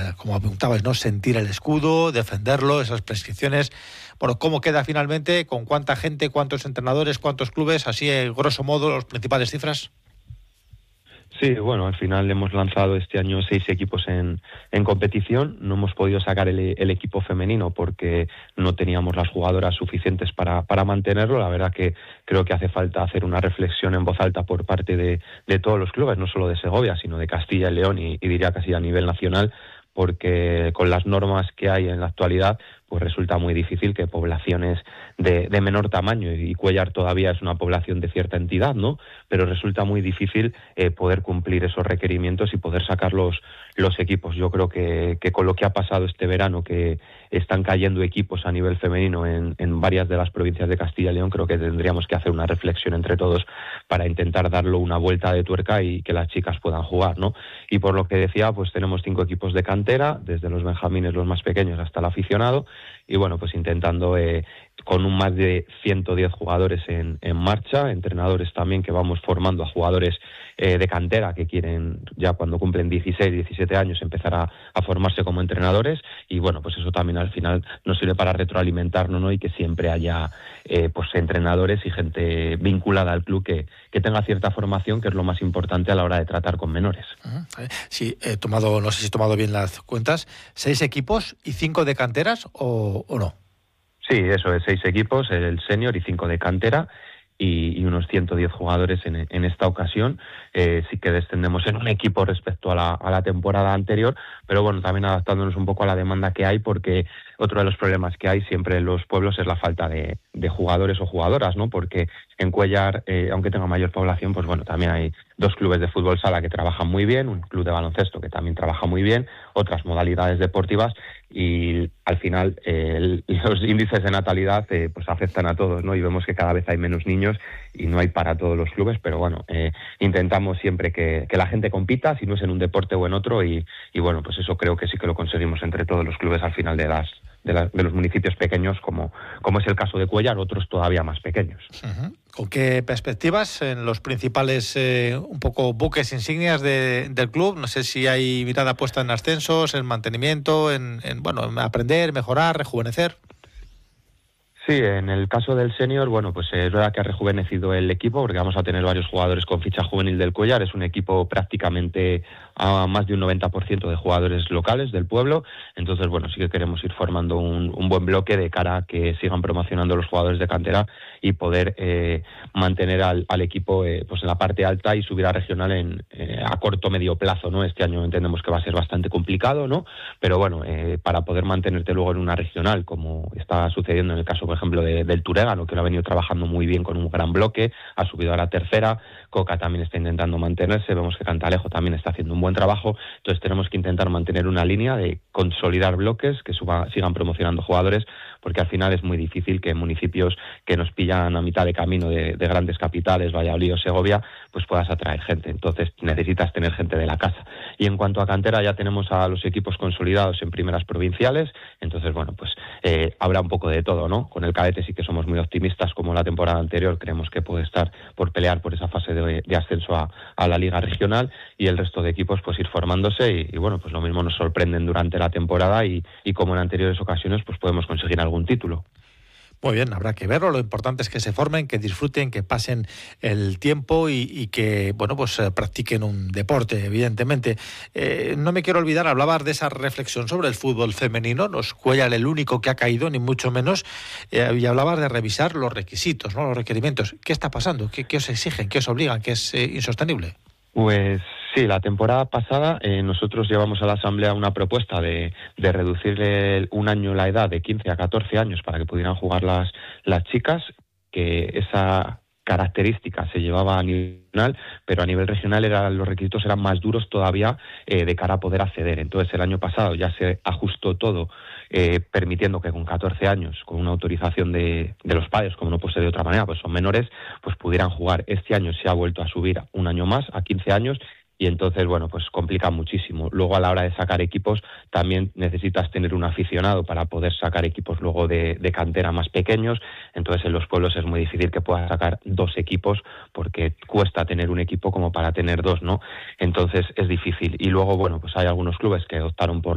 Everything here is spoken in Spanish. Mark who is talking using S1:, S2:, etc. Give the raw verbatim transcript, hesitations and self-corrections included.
S1: eh, como apuntabais, ¿no? Sentir el escudo, defenderlo, esas prescripciones. Bueno, ¿cómo queda finalmente? ¿Con cuánta gente, cuántos entrenadores, cuántos clubes? Así, eh, grosso modo, las principales cifras.
S2: Sí, bueno, al final hemos lanzado este año seis equipos en, en competición. No hemos podido sacar el, el equipo femenino porque no teníamos las jugadoras suficientes para, para mantenerlo. La verdad que creo que hace falta hacer una reflexión en voz alta por parte de, de todos los clubes, no solo de Segovia, sino de Castilla y León y, y diría casi a nivel nacional, porque con las normas que hay en la actualidad, pues resulta muy difícil que poblaciones de, de menor tamaño, y Cuéllar todavía es una población de cierta entidad, ¿no? Pero resulta muy difícil eh, poder cumplir esos requerimientos y poder sacar los, los equipos. Yo creo que, que con lo que ha pasado este verano, que están cayendo equipos a nivel femenino en, en varias de las provincias de Castilla y León, creo que tendríamos que hacer una reflexión entre todos para intentar darle una vuelta de tuerca y que las chicas puedan jugar, ¿no? Y por lo que decía, pues tenemos cinco equipos de cantera, desde los benjamines, los más pequeños, hasta el aficionado, y bueno, pues intentando eh, con un más de ciento diez jugadores en, en marcha, entrenadores también que vamos formando a jugadores eh, de cantera que quieren ya cuando cumplen dieciséis, diecisiete años empezar a, a formarse como entrenadores, y bueno, pues eso también al final nos sirve para retroalimentarnos, ¿no? Y que siempre haya eh, pues entrenadores y gente vinculada al club que, que tenga cierta formación, que es lo más importante a la hora de tratar con menores.
S1: Sí, he tomado, no sé si he tomado bien las cuentas, seis equipos y cinco de canteras o, o no.
S2: Sí, eso es, seis equipos, el senior y cinco de cantera, y, y unos ciento diez jugadores en, en esta ocasión. Eh, sí que descendemos en un equipo respecto a la, a la temporada anterior, pero bueno, también adaptándonos un poco a la demanda que hay, porque otro de los problemas que hay siempre en los pueblos es la falta de, de jugadores o jugadoras, ¿no? Porque en Cuéllar, eh, aunque tenga mayor población, pues bueno, también hay dos clubes de fútbol sala que trabajan muy bien, un club de baloncesto que también trabaja muy bien, otras modalidades deportivas, y al final eh, el, los índices de natalidad eh, pues afectan a todos, ¿no? Y vemos que cada vez hay menos niños y no hay para todos los clubes, pero bueno, eh, intentamos siempre que, que la gente compita, si no es en un deporte o en otro, y, y bueno, pues eso creo que sí que lo conseguimos entre todos los clubes al final de las de, la, de los municipios pequeños, como, como es el caso de Cuéllar, otros todavía más pequeños.
S1: Uh-huh. ¿Con qué perspectivas en los principales eh, un poco buques insignias de, del club? No sé si hay mirada puesta en ascensos, en mantenimiento, en, en bueno, en aprender, mejorar, rejuvenecer.
S2: Sí, en el caso del senior, bueno, pues es verdad que ha rejuvenecido el equipo, porque vamos a tener varios jugadores con ficha juvenil del Cuéllar. Es un equipo prácticamente a más de un noventa por ciento de jugadores locales del pueblo. Entonces, bueno, sí que queremos ir formando un, un buen bloque de cara a que sigan promocionando los jugadores de cantera y poder eh, mantener al, al equipo eh, pues en la parte alta y subir a regional en, eh, a corto medio plazo, ¿no? Este año entendemos que va a ser bastante complicado, ¿no? Pero bueno, eh, para poder mantenerte luego en una regional, como está sucediendo en el caso, por ejemplo, de, del Turégano, que lo ha venido trabajando muy bien con un gran bloque, ha subido a la tercera. Coca también está intentando mantenerse, vemos que Cantalejo también está haciendo un buen trabajo, entonces tenemos que intentar mantener una línea de consolidar bloques que suba, sigan promocionando jugadores, porque al final es muy difícil que municipios que nos pillan a mitad de camino de, de grandes capitales, Valladolid o Segovia, pues puedas atraer gente. Entonces necesitas tener gente de la casa. Y en cuanto a cantera, ya tenemos a los equipos consolidados en primeras provinciales, entonces bueno, pues eh, habrá un poco de todo, ¿no? Con el cadete sí que somos muy optimistas, como la temporada anterior, creemos que puede estar por pelear por esa fase de, de ascenso a, a la liga regional, y el resto de equipos pues ir formándose, y, y bueno, pues lo mismo nos sorprenden durante la temporada, y, y como en anteriores ocasiones pues podemos conseguir algún título.
S1: Muy bien, habrá que verlo. Lo importante es que se formen, que disfruten, que pasen el tiempo y, y que, bueno, pues eh, practiquen un deporte, evidentemente. Eh, no me quiero olvidar, hablabas de esa reflexión sobre el fútbol femenino, no es Cuéllar el único que ha caído, ni mucho menos, eh, y hablabas de revisar los requisitos, ¿no? Los requerimientos. ¿Qué está pasando? ¿Qué, qué os exigen? ¿Qué os obligan? ¿Qué es eh, insostenible?
S2: Pues sí, la temporada pasada eh, nosotros llevamos a la Asamblea una propuesta de, de reducirle un año la edad de quince a catorce años para que pudieran jugar las, las chicas, que esa característica se llevaba a nivel nacional, pero a nivel regional era, los requisitos eran más duros todavía eh, de cara a poder acceder. Entonces el año pasado ya se ajustó todo, eh, permitiendo que con catorce años, con una autorización de, de los padres, como no puede ser de otra manera, pues son menores, pues pudieran jugar. Este año se ha vuelto a subir un año más, a quince años, y entonces, bueno, pues complica muchísimo. Luego, a la hora de sacar equipos, también necesitas tener un aficionado para poder sacar equipos luego de, de cantera más pequeños. Entonces, en los pueblos es muy difícil que puedas sacar dos equipos, porque cuesta tener un equipo como para tener dos, ¿no? Entonces, es difícil. Y luego, bueno, pues hay algunos clubes que optaron por